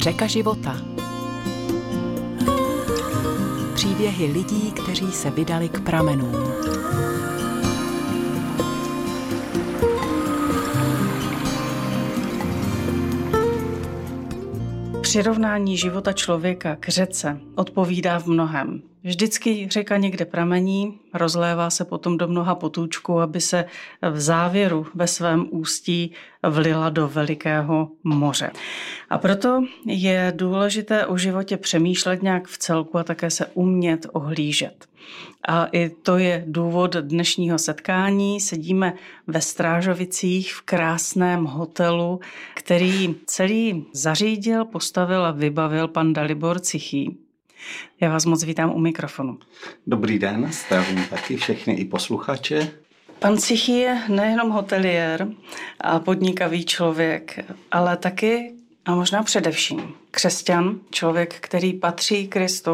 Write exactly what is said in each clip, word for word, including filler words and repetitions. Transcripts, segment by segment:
Řeka života. Příběhy lidí, kteří se vydali k pramenům. Přirovnání života člověka k řece odpovídá v mnohem. Vždycky řeka někde pramení, rozlévá se potom do mnoha potůčků, aby se v závěru ve svém ústí vlila do velikého moře. A proto je důležité o životě přemýšlet nějak v celku a také se umět ohlížet. A i to je důvod dnešního setkání. Sedíme ve Strážovicích v krásném hotelu, který celý zařídil, postavil a vybavil pan Dalibor Cichý. Já vás moc vítám u mikrofonu. Dobrý den, zdravím taky všechny i posluchače. Pan Cichý je nejenom hoteliér a podnikavý člověk, ale taky a možná především křesťan, člověk, který patří Kristu.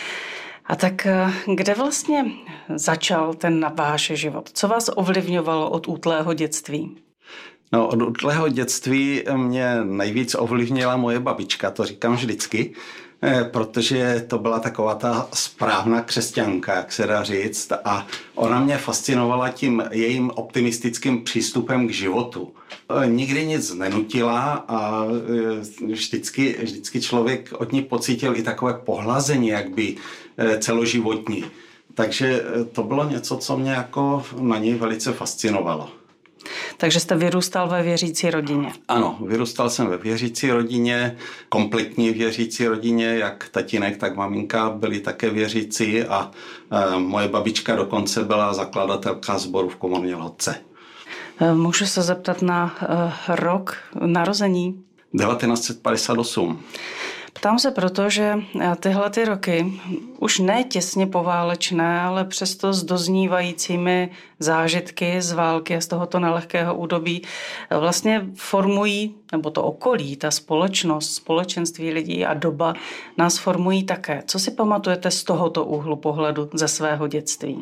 A tak kde vlastně začal ten váš život? Co vás ovlivňovalo od útlého dětství? No, od útlého dětství mě nejvíc ovlivnila moje babička, to říkám vždycky, protože to byla taková ta správná křesťanka, jak se dá říct, a ona mě fascinovala tím jejím optimistickým přístupem k životu. Nikdy nic nenutila a vždycky, vždycky člověk od ní pocítil i takové pohlazení, jak by celoživotní. Takže to bylo něco, co mě jako na ní velice fascinovalo. Takže jste vyrůstal ve věřící rodině? Ano, vyrůstal jsem ve věřící rodině, kompletní věřící rodině, jak tatínek, tak maminka byli také věřící a e, moje babička dokonce byla zakladatelka sboru v Komorní Lhotce. Můžu se zeptat na e, rok narození? devatenáct set padesát osm. Ptám se proto, že tyhle ty roky, už ne těsně poválečné, ale přesto s doznívajícími zážitky z války a z tohoto nelehkého údobí vlastně formují, nebo to okolí, ta společnost, společenství lidí a doba nás formují také. Co si pamatujete z tohoto úhlu pohledu ze svého dětství?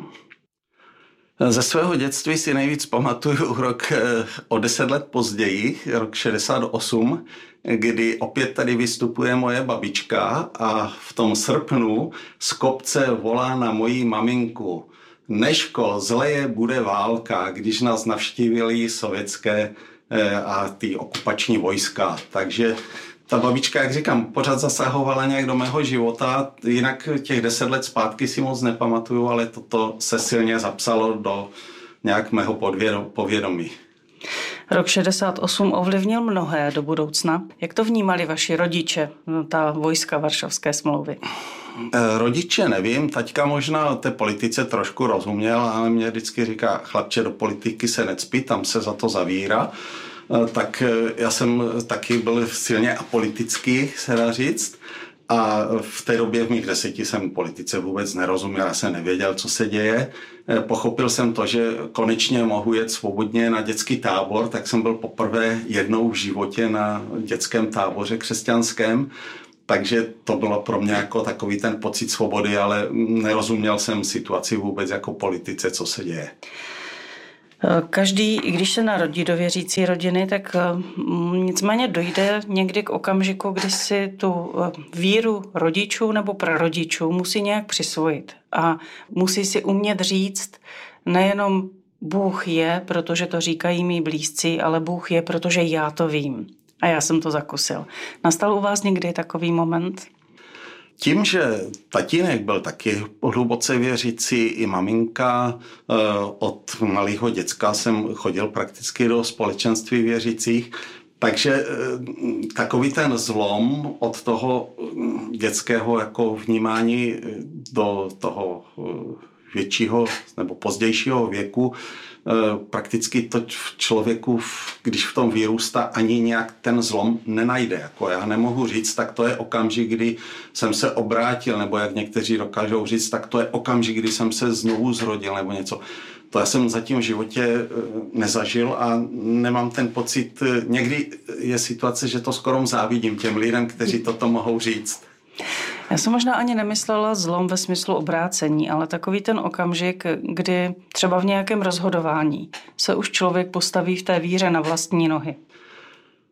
Ze svého dětství si nejvíc pamatuju rok o deset let později, rok šedesát osm, kdy opět tady vystupuje moje babička a v tom srpnu z kopce volá na moji maminku: Neško, zleje bude válka, když nás navštívili sovětské a ty okupační vojska. Takže ta babička, jak říkám, pořád zasahovala nějak do mého života, jinak těch deset let zpátky si moc nepamatuju, ale toto se silně zapsalo do nějak mého povědomí. Rok šedesát osm ovlivnil mnohé do budoucna. Jak to vnímali vaši rodiče, ta vojska Varšavské smlouvy? Rodiče nevím, taťka možná té politice trošku rozuměl, ale mě vždycky říká: chlapče, do politiky se necpí, tam se za to zavírá. Tak já jsem taky byl silně apolitický, se dá říct. A v té době v mých deseti jsem politice vůbec nerozuměl, já jsem nevěděl, co se děje. Pochopil jsem to, že konečně mohu jet svobodně na dětský tábor, tak jsem byl poprvé jednou v životě na dětském táboře křesťanském. Takže to bylo pro mě jako takový ten pocit svobody, ale nerozuměl jsem situaci vůbec jako politice, co se děje. Každý, i když se narodí do věřící rodiny, tak nicméně dojde někdy k okamžiku, kdy si tu víru rodičů nebo prarodičů musí nějak přisvojit. A musí si umět říct nejenom Bůh je, protože to říkají mý blízcí, ale Bůh je, protože já to vím. A já jsem to zakusil. Nastal u vás někdy takový moment? Tím, že tatínek byl taky hluboce věřící, i maminka, od malého děcka jsem chodil prakticky do společenství věřících, takže takový ten zlom od toho dětského jako vnímání do toho většího nebo pozdějšího věku, prakticky to v člověku, když v tom vyrůstá, ani nějak ten zlom nenajde. Jako já nemohu říct, tak to je okamžik, kdy jsem se obrátil, nebo jak někteří dokážou říct, tak to je okamžik, kdy jsem se znovu zrodil, nebo něco. To já jsem zatím v životě nezažil a nemám ten pocit. Někdy je situace, že to skoro závidím těm lidem, kteří toto mohou říct. Já jsem možná ani nemyslela zlom ve smyslu obrácení, ale takový ten okamžik, kdy třeba v nějakém rozhodování se už člověk postaví v té víře na vlastní nohy.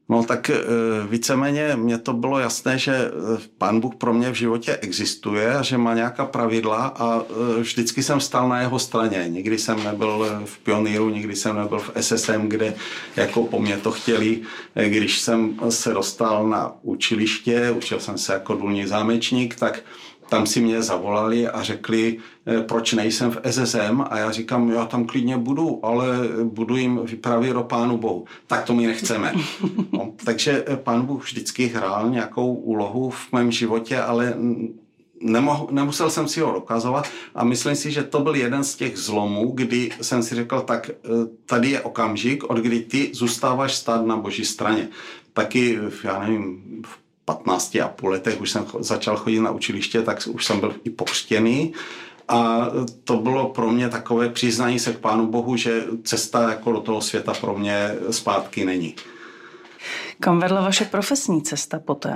No tak víceméně mně to bylo jasné, že Pán Bůh pro mě v životě existuje a že má nějaká pravidla a vždycky jsem stál na jeho straně. Nikdy jsem nebyl v Pionýru, nikdy jsem nebyl v S S M, kde jako po mně to chtěli. Když jsem se dostal na učiliště, učil jsem se jako důlní zámečník, tak tam si mě zavolali a řekli, proč nejsem v S S M, a já říkám, já tam klidně budu, ale budu jim vyprávět o Pánu Bohu. Tak to my nechceme. No, takže Pán Bůh vždycky hrál nějakou úlohu v mém životě, ale nemohl, nemusel jsem si ho dokazovat a myslím si, že to byl jeden z těch zlomů, kdy jsem si řekl, tak tady je okamžik, od kdy ty zůstáváš stát na Boží straně. Taky, já nevím, v patnácti a půl letech už jsem začal chodit na učiliště, tak už jsem byl i pokřtěný. A to bylo pro mě takové přiznání se k Pánu Bohu, že cesta jako do toho světa pro mě zpátky není. Kam vedla vaše profesní cesta poté?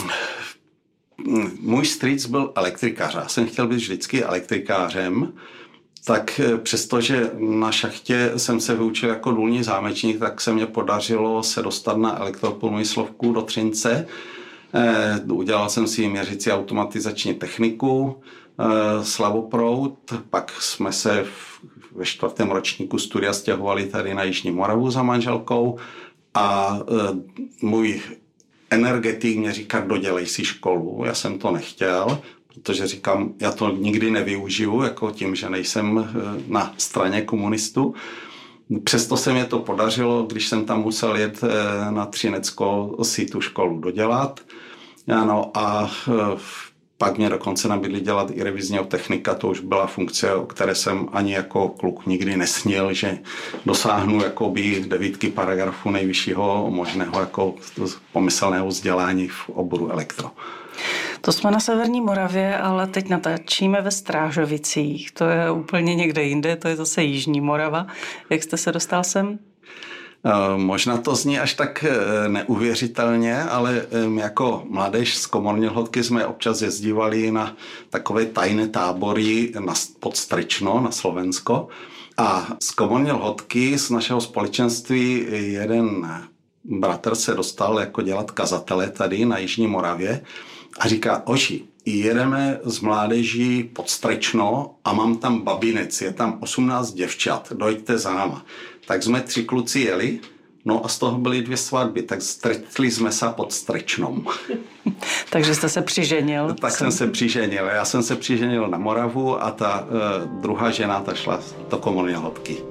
Můj strýc byl elektrikář. Já jsem chtěl být vždycky elektrikářem, tak přestože na šachtě jsem se vyučil jako důlní zámečník, tak se mě podařilo se dostat na elektroprůmyslovku do Třince. Udělal jsem si měřící automatizační techniku, slavoproud, pak jsme se ve čtvrtém ročníku studia stěhovali tady na Jižní Moravu za manželkou a můj energetik mě říká, dodělej si školu. Já jsem to nechtěl, protože říkám, já to nikdy nevyužiju, jako tím, že nejsem na straně komunistů. Přesto se mě to podařilo, když jsem tam musel jet na Třinecko si tu školu dodělat. Ano, a pak mě dokonce nabídli dělat i revizního technika, to už byla funkce, o které jsem ani jako kluk nikdy nesnil, že dosáhnu jakoby devítky paragrafu nejvyššího možného jako pomyslného vzdělání v oboru elektro. To jsme na severní Moravě, ale teď natáčíme ve Strážovicích. To je úplně někde jinde, to je zase Jižní Morava. Jak jste se dostal sem? Možná to zní až tak neuvěřitelně, ale jako mládež z Komorní Lhotky jsme občas jezdívali na takové tajné tábory na, pod Strčno na Slovensko. A z Komorní Lhotky, z našeho společenství, jeden bratr se dostal jako dělat kazatele tady na Jižní Moravě a říká, oši, jedeme z mládeží pod Strečno a mám tam babinec, je tam osmnáct děvčat, dojďte za náma. Tak jsme tři kluci jeli, no a z toho byly dvě svatby, tak stretli jsme se pod Strečnom. Takže jste se přiženil. Tak jsem se přiženil. Já jsem se přiženil na Moravu a ta uh, druhá žena ta šla do Komorní Lhotky.